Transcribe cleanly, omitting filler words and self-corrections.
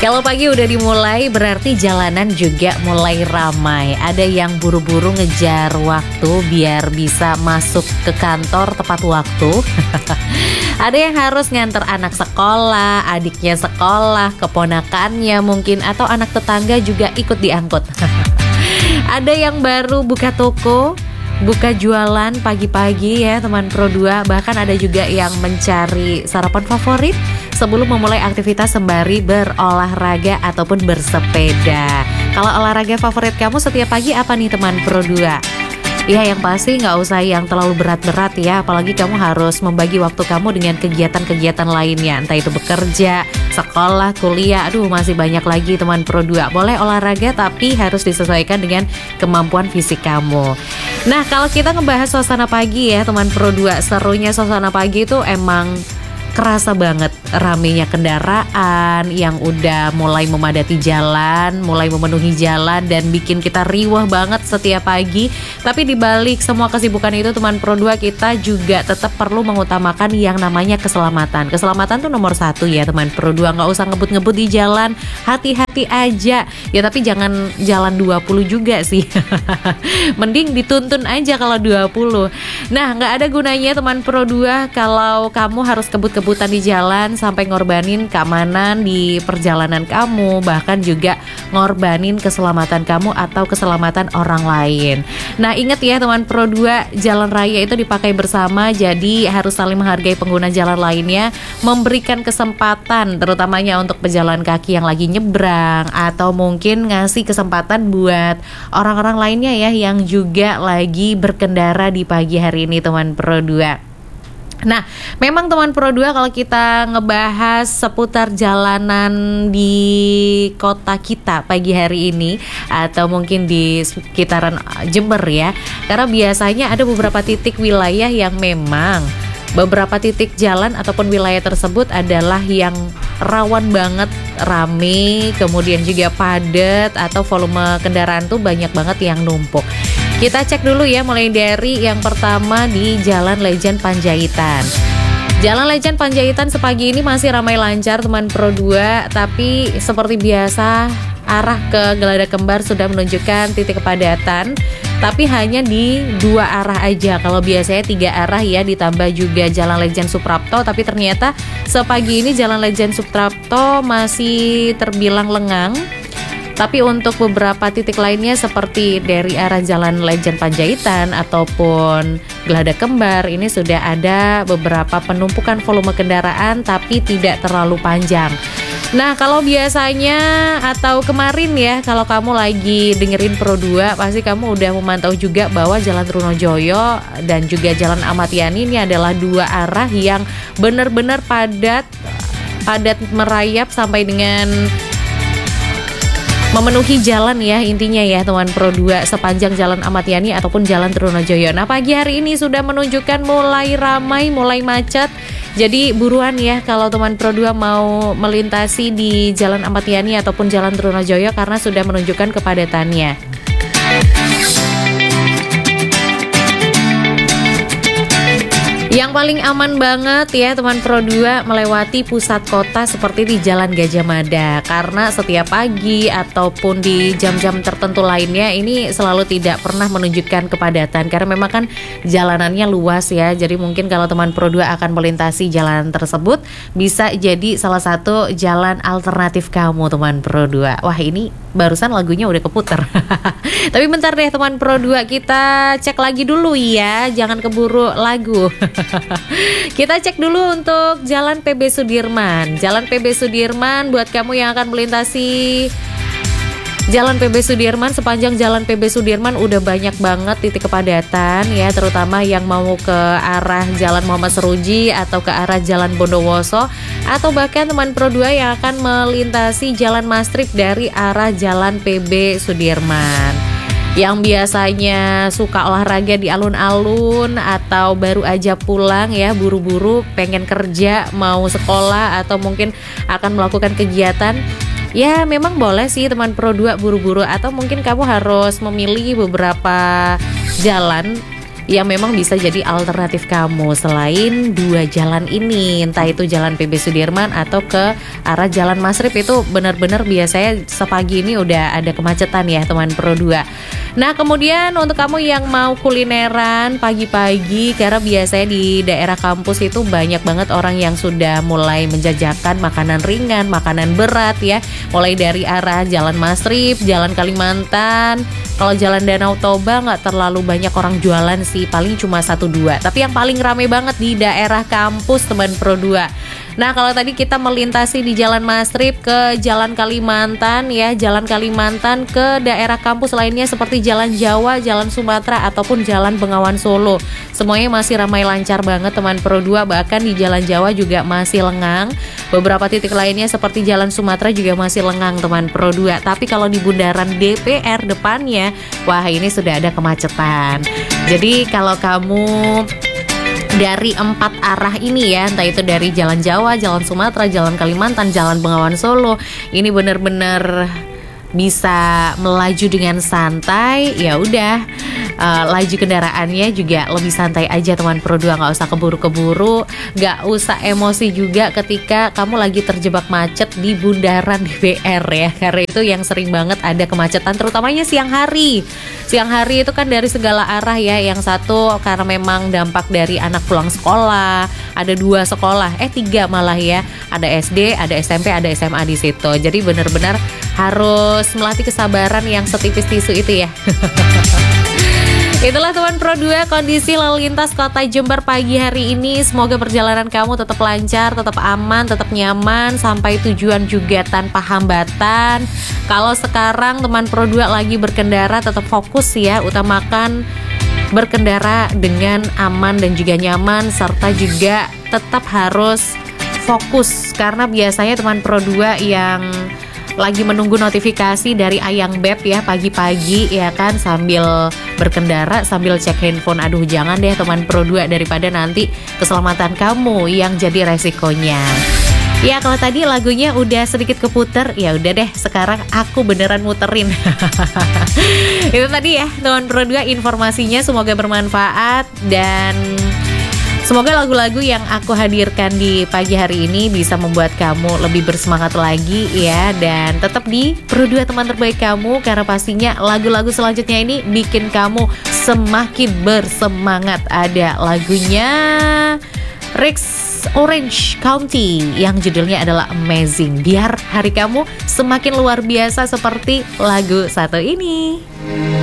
Kalau pagi udah dimulai berarti jalanan juga mulai ramai. Ada yang buru-buru ngejar waktu biar bisa masuk ke kantor tepat waktu. Ada yang harus nganter anak sekolah, adiknya sekolah, keponakannya mungkin, atau anak tetangga juga ikut diangkut. Ada yang baru buka toko, buka jualan pagi-pagi ya teman Pro 2. Bahkan ada juga yang mencari sarapan favorit sebelum memulai aktivitas sembari berolahraga ataupun bersepeda. Kalau olahraga favorit kamu setiap pagi apa nih teman Pro 2? Ya yang pasti nggak usah yang terlalu berat-berat ya. Apalagi kamu harus membagi waktu kamu dengan kegiatan-kegiatan lainnya. Entah itu bekerja, sekolah, kuliah. Aduh masih banyak lagi teman Pro 2. Boleh olahraga tapi harus disesuaikan dengan kemampuan fisik kamu. Nah kalau kita ngebahas suasana pagi ya teman Pro 2, serunya suasana pagi itu emang kerasa banget ramenya kendaraan yang udah mulai memadati jalan, mulai memenuhi jalan dan bikin kita riwah banget setiap pagi. Tapi dibalik semua kesibukan itu teman Pro 2, kita juga tetap perlu mengutamakan yang namanya keselamatan. Keselamatan tuh nomor 1 ya teman Pro 2. Nggak usah ngebut-ngebut di jalan, hati-hati aja. Ya tapi jangan jalan 20 juga sih. Mending dituntun aja kalau 20. Nah nggak ada gunanya teman Pro 2 kalau kamu harus kebut-kebutan di jalan sampai ngorbanin keamanan di perjalanan kamu, bahkan juga ngorbanin keselamatan kamu atau keselamatan orang lain. Nah ingat ya teman Pro 2, jalan raya itu dipakai bersama, jadi harus saling menghargai pengguna jalan lainnya, memberikan kesempatan terutamanya untuk pejalan kaki yang lagi nyebrang, atau mungkin ngasih kesempatan buat orang-orang lainnya ya yang juga lagi berkendara di pagi hari ini teman Pro 2. Nah, memang teman Pro 2 kalau kita ngebahas seputar jalanan di kota kita pagi hari ini atau mungkin di sekitaran Jember ya. Karena biasanya ada beberapa titik wilayah yang memang beberapa titik jalan ataupun wilayah tersebut adalah yang rawan banget rame, kemudian juga padat atau volume kendaraan tuh banyak banget yang numpuk. Kita cek dulu ya, mulai dari yang pertama di Jalan Lejen Panjaitan. Jalan Lejen Panjaitan sepagi ini masih ramai lancar teman Pro 2, tapi seperti biasa arah ke Gelada Kembar sudah menunjukkan titik kepadatan, tapi hanya di 2 arah aja. Kalau biasanya 3 arah ya, ditambah juga Jalan Lejen Suprapto, tapi ternyata sepagi ini Jalan Lejen Suprapto masih terbilang lengang. Tapi untuk beberapa titik lainnya seperti dari arah Jalan Lejen Panjaitan ataupun Gelada Kembar ini sudah ada beberapa penumpukan volume kendaraan tapi tidak terlalu panjang. Nah kalau biasanya atau kemarin ya, kalau kamu lagi dengerin Pro 2 pasti kamu udah memantau juga bahwa Jalan Trunojoyo dan juga Jalan Ahmad Yani ini adalah 2 arah yang benar-benar padat merayap sampai dengan memenuhi jalan ya intinya ya teman Pro 2 sepanjang Jalan Ahmad Yani ataupun Jalan Trunojoyo. Nah pagi hari ini sudah menunjukkan mulai ramai, mulai macet. Jadi buruan ya kalau teman Pro 2 mau melintasi di Jalan Ahmad Yani ataupun Jalan Trunojoyo karena sudah menunjukkan kepadatannya. Yang paling aman banget ya teman Pro 2 melewati pusat kota seperti di Jalan Gajah Mada, karena setiap pagi ataupun di jam-jam tertentu lainnya ini selalu tidak pernah menunjukkan kepadatan karena memang kan jalanannya luas ya. Jadi mungkin kalau teman Pro 2 akan melintasi jalan tersebut bisa jadi salah satu jalan alternatif kamu teman Pro 2. Wah ini barusan lagunya udah keputer. Tapi bentar deh teman Pro 2, kita cek lagi dulu ya, jangan keburu lagu. Kita cek dulu untuk Jalan PB Sudirman. Jalan PB Sudirman buat kamu yang akan melintasi Jalan PB Sudirman, sepanjang Jalan PB Sudirman udah banyak banget titik kepadatan ya, terutama yang mau ke arah Jalan Muhammad Seruji atau ke arah Jalan Bondowoso, atau bahkan teman Pro 2 yang akan melintasi Jalan Mastrip dari arah Jalan PB Sudirman. Yang biasanya suka olahraga di alun-alun atau baru aja pulang ya, buru-buru pengen kerja, mau sekolah atau mungkin akan melakukan kegiatan, ya memang boleh sih teman Pro 2 buru-buru, atau mungkin kamu harus memilih beberapa jalan yang memang bisa jadi alternatif kamu selain dua jalan ini, entah itu jalan PB Sudirman atau ke arah jalan Masrib. Itu benar-benar biasanya sepagi ini udah ada kemacetan ya teman Pro 2. Nah kemudian untuk kamu yang mau kulineran pagi-pagi, karena biasanya di daerah kampus itu banyak banget orang yang sudah mulai menjajakan makanan ringan, makanan berat ya, mulai dari arah jalan Masrib, jalan Kalimantan. Kalau jalan Danau Toba nggak terlalu banyak orang jualan sih, paling cuma 1-2. Tapi yang paling rame banget di daerah kampus teman Pro 2. Nah kalau tadi kita melintasi di jalan Masrib ke jalan Kalimantan ya, jalan Kalimantan ke daerah kampus lainnya seperti jalan Jawa, jalan Sumatera ataupun jalan Bengawan Solo, semuanya masih ramai lancar banget teman Pro 2. Bahkan di jalan Jawa juga masih lengang. Beberapa titik lainnya seperti jalan Sumatera juga masih lengang teman Pro 2. Tapi kalau di bundaran DPR depannya, wah ini sudah ada kemacetan. Jadi kalau kamu dari 4 arah ini ya, entah itu dari jalan Jawa, jalan Sumatera, jalan Kalimantan, jalan Bengawan Solo, ini benar-benar bisa melaju dengan santai. Ya udah, laju kendaraannya juga lebih santai aja teman Pro 2, nggak usah keburu-keburu, nggak usah emosi juga ketika kamu lagi terjebak macet di bundaran DPR ya, karena itu yang sering banget ada kemacetan, terutamanya siang hari. Siang hari itu kan dari segala arah ya, yang satu karena memang dampak dari anak pulang sekolah, ada 2 sekolah, 3 malah ya, ada SD, ada SMP, ada SMA di situ. Jadi benar-benar harus melatih kesabaran yang setipis tisu itu ya. Itulah teman Pro 2 kondisi lalu lintas kota Jember pagi hari ini. Semoga perjalanan kamu tetap lancar, tetap aman, tetap nyaman, sampai tujuan juga tanpa hambatan. Kalau sekarang teman Pro 2 lagi berkendara, tetap fokus ya, utamakan berkendara dengan aman dan juga nyaman, serta juga tetap harus fokus, karena biasanya teman Pro 2 yang lagi menunggu notifikasi dari Ayang Beb ya pagi-pagi ya kan, sambil berkendara sambil cek handphone. Aduh jangan deh teman Pro 2, daripada nanti keselamatan kamu yang jadi resikonya. Ya kalau tadi lagunya udah sedikit keputer, ya udah deh sekarang aku beneran muterin. Itu tadi ya teman Pro 2 informasinya, semoga bermanfaat dan semoga lagu-lagu yang aku hadirkan di pagi hari ini bisa membuat kamu lebih bersemangat lagi ya. Dan tetap di Pro 2 teman terbaik kamu, karena pastinya lagu-lagu selanjutnya ini bikin kamu semakin bersemangat. Ada lagunya Rex Orange County yang judulnya adalah Amazing, biar hari kamu semakin luar biasa seperti lagu satu ini.